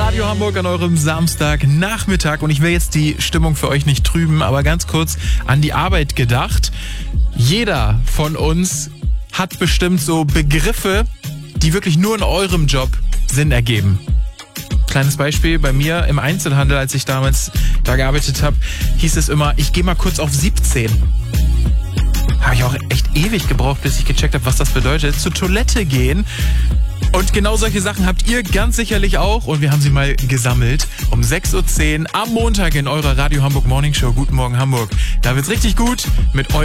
Radio Hamburg an eurem Samstagnachmittag und ich will jetzt die Stimmung für euch nicht trüben, aber ganz kurz an die Arbeit gedacht. Jeder von uns hat bestimmt so Begriffe, die wirklich nur in eurem Job Sinn ergeben. Kleines Beispiel, bei mir im Einzelhandel, als ich damals da gearbeitet habe, hieß es immer, ich gehe mal kurz auf 17. Habe ich auch echt ewig gebraucht, bis ich gecheckt habe, was das bedeutet. Zur Toilette gehen. Und genau solche Sachen habt ihr ganz sicherlich auch. Und wir haben sie mal gesammelt. Um 6.10 Uhr am Montag in eurer Radio Hamburg Morning Show. Guten Morgen Hamburg. Da wird's richtig gut mit euch.